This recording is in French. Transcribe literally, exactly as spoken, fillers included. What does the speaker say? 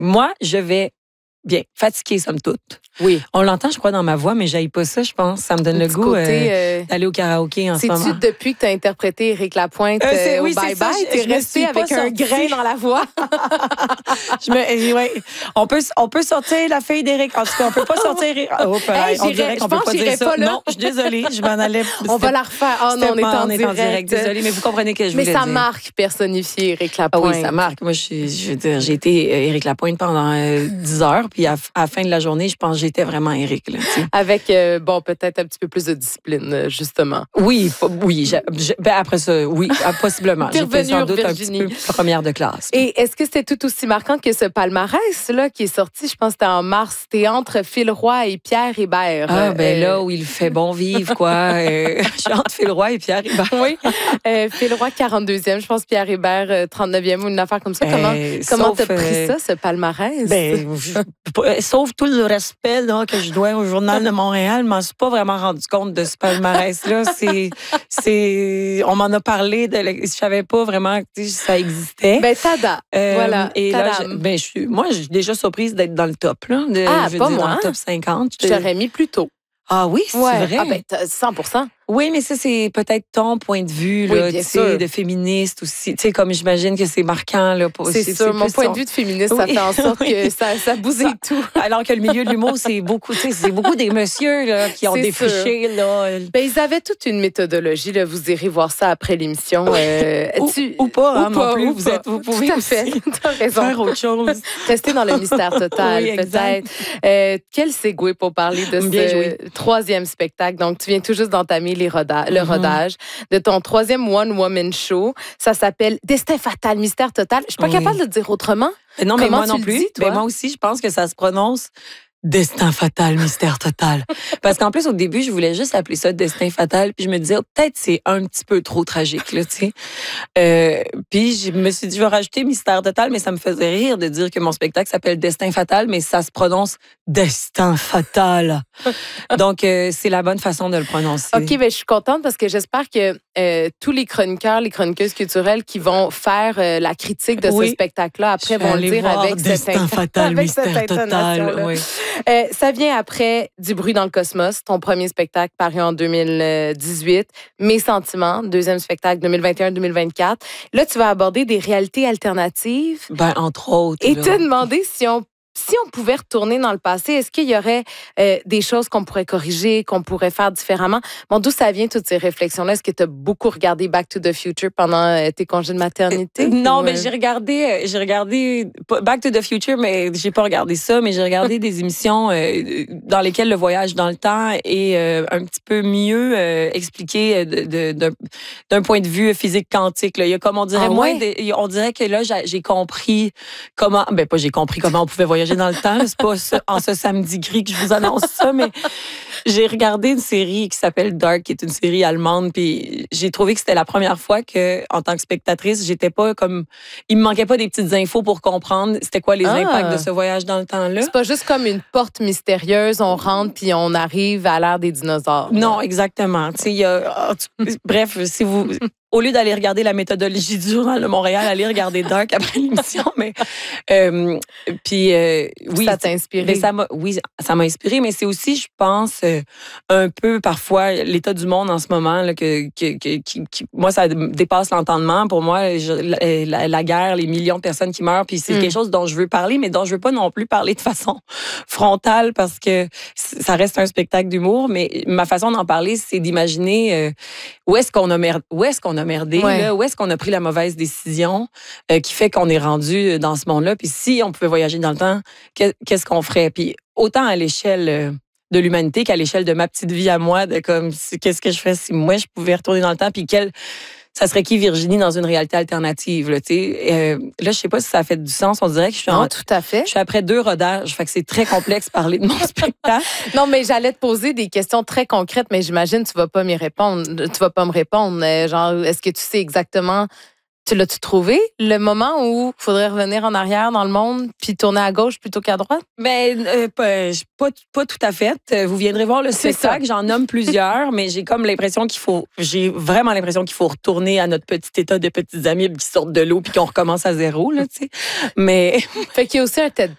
moi, je vais bien, fatiguée, somme toute. Oui. On l'entend, je crois, dans ma voix, mais j'haïs pas ça, je pense. Ça me donne le goût côté, euh, euh, d'aller au karaoké en ce moment. C'est-tu depuis que tu as interprété Éric Lapointe Euh, c'est- euh, oui, au c'est Bye ça, Bye? je- T'es je me resté suis avec pas un sortie. grain dans la voix. Je me, ouais, on, peut, on peut sortir la fille d'Éric. En tout cas, on peut pas sortir Éric. Oh, Hey, on j'irais- dirait qu'on je peut pense pas que dire j'irais ça. pas là. Non, je suis désolée, je m'en allais. On va la refaire. Ah non, on est en on est direct. en direct. Désolée, mais vous comprenez que je Mais voulais ça dire. marque personnifié, Éric Ah Lapointe. oui, ça marque. Moi, je, je veux dire, j'ai été euh, Éric Lapointe pendant euh, dix heures, puis à, à la fin de la journée, je pense que j'étais vraiment Éric. Là, tu sais. Avec, euh, bon, peut-être un petit peu plus de discipline, euh, justement. Oui, p- oui. j'ai- j'ai- ben après ça, oui, ah, possiblement. T'es J'étais sans revenue, doute Virginie. un petit peu première de classe. Et est-ce que c'était tout aussi marquant que ce palmarès-là qui est sorti, je pense que c'était en mars, c'était entre Phil Roy et Pierre Hébert. Ah, ben Euh, là où il fait bon vivre, quoi. Euh, je suis entre Phil Roy et Pierre Hébert. Oui. Euh, Phil Roy, quarante-deuxième, je pense, Pierre Hébert, euh, trente-neuvième, ou une affaire comme ça. Comment Euh, comment sauf, t'as pris euh, ça, ce palmarès? Ben, je- p- sauf tout le respect là, que je dois au Journal de Montréal, je m'en suis pas vraiment rendu compte de ce palmarès-là. C'est, c'est, on m'en a parlé, de, le- je savais pas vraiment que ça existait. Ben, tada. Euh, voilà. Et là, tadam. je, ben, je suis, moi, je suis déjà surprise d'être dans le top, là. De, Ah, je veux pas dire, moi. dans le top cinquante. Je t'aurais mis plus tôt. Ah oui, c'est Ouais. vrai. Ah, ben, t'as cent pour cent. Oui, mais ça, c'est peut-être ton point de vue, Oui, là, bien tu sais, sûr. de féministe aussi. Tu sais, comme j'imagine que c'est marquant, là. Pour, C'est sûr. Mon plus point ton- de vue de féministe, ça Oui. fait en sorte Oui. que ça, ça bousille tout. Alors que le milieu de l'humour, c'est beaucoup, tu sais, c'est beaucoup des messieurs, là, qui ont C'est défriché, là. Ben, ils avaient toute une méthodologie. Là. Vous irez voir ça après l'émission. Euh, Ou, tu- ou pas, hein, ou non pas, plus. ou Vous, pas. êtes, vous pouvez Tout à aussi fait. T'as raison. faire autre chose. Rester dans le mystère total, Oui, exact. peut-être. Euh, quel segue pour parler de Bien ce joué. troisième spectacle. Donc, tu viens tout juste d'entamer les roda- le Mhm. rodage de ton troisième one-woman show. Ça s'appelle Destin fatal, mystère total. Je suis pas Oui. capable de le dire autrement. Mais non, mais Comment moi tu non le plus. dis, toi? Ben, moi aussi, je pense que ça se prononce Destin fatal, mystère total. Parce qu'en plus, au début, je voulais juste appeler ça Destin fatal, puis je me disais, oh, peut-être c'est un petit peu trop tragique, là, tu sais. Euh, puis je me suis dit, je vais rajouter mystère total, mais ça me faisait rire de dire que mon spectacle s'appelle Destin fatal, mais ça se prononce Destin fatal. Donc, euh, c'est la bonne façon de le prononcer. OK, ben, je suis contente parce que j'espère que euh, tous les chroniqueurs, les chroniqueuses culturelles qui vont faire euh, la critique de Oui. ce spectacle-là, après, Je vais vont le aller dire voir avec cette, Destin fatal, avec cette mystère total. intonation-là. Oui. Euh, ça vient après Du bruit dans le cosmos, ton premier spectacle paru en deux mille dix-huit. Mes sentiments, deuxième spectacle deux mille vingt et un deux mille vingt-quatre. Là, tu vas aborder des réalités alternatives. Ben, entre autres. Et là. te demander si on, si on pouvait retourner dans le passé, est-ce qu'il y aurait euh, des choses qu'on pourrait corriger, qu'on pourrait faire différemment? Bon, d'où ça vient, toutes ces réflexions-là? Est-ce que tu as beaucoup regardé Back to the Future pendant euh, tes congés de maternité? Non, Ou, mais euh, j'ai regardé, euh, j'ai regardé pas Back to the Future, mais j'ai pas regardé ça, mais j'ai regardé des émissions euh, dans lesquelles le voyage dans le temps est euh, un petit peu mieux euh, expliqué euh, de- de- d'un d'un point de vue physique quantique. Là. Il y a comme on dirait Ah moins, ouais? de- on dirait que là j'ai j'ai compris comment, ben pas j'ai compris comment on pouvait voyager dans le temps. là. C'est pas ce- en ce samedi gris que je vous annonce ça, mais j'ai regardé une série qui s'appelle Dark, qui est une série allemande, puis j'ai trouvé que c'était la première fois que, en tant que spectatrice, j'étais pas comme, il me manquait pas des petites infos pour comprendre c'était quoi les Ah. impacts de ce voyage dans le temps-là. C'est pas juste comme une porte mystérieuse, on rentre puis on arrive à l'ère des dinosaures. Non, exactement. Tu sais, il y a, en tout- bref, si vous, au lieu d'aller regarder la méthodologie du Journal de Montréal, allez regarder Dark après l'émission, mais euh, puis euh, oui, Ça t'a inspiré. mais ça m'a, oui, ça m'a inspiré, mais c'est aussi, je pense, euh, un peu parfois l'état du monde en ce moment là, que, que, que- qui, qui- moi ça dépasse l'entendement. Pour moi, je- la, la- la guerre, les millions de personnes qui meurent, puis c'est Mm. quelque chose dont je veux parler, mais dont je veux pas non plus parler de façon frontale parce que c- ça reste un spectacle d'humour. Mais ma façon d'en parler, c'est d'imaginer euh, où est-ce qu'on a merdé, où est-ce qu'on a merdé, Ouais. là, où est-ce qu'on a pris la mauvaise décision euh, qui fait qu'on est rendu dans ce monde-là. Puis si on pouvait voyager dans le temps, que- qu'est-ce qu'on ferait? Puis autant à l'échelle euh, de l'humanité qu'à l'échelle de ma petite vie à moi, de comme, si- qu'est-ce que je ferais si moi, je pouvais retourner dans le temps, puis quel, ça serait qui Virginie dans une réalité alternative, là, tu sais. Euh, là, je sais pas si ça fait du sens. On dirait que je suis en, Non, tout à fait. je suis après deux rodages, fait que c'est très complexe de parler de mon spectacle. Non, mais j'allais te poser des questions très concrètes, mais j'imagine que tu vas pas m'y répondre. Tu vas pas me répondre. Euh, Genre, est-ce que tu sais exactement, tu l'as-tu trouvé, le moment où il faudrait revenir en arrière dans le monde puis tourner à gauche plutôt qu'à droite? Mais euh, pas, je- pas, pas tout à fait. Euh, Vous viendrez voir le C'est spectacle. J'en nomme plusieurs, mais j'ai comme l'impression qu'il faut, j'ai vraiment l'impression qu'il faut retourner à notre petit état de petites amibes qui sortent de l'eau puis qu'on recommence à zéro, là, tu sais. Mais Fait qu'il y a aussi un TED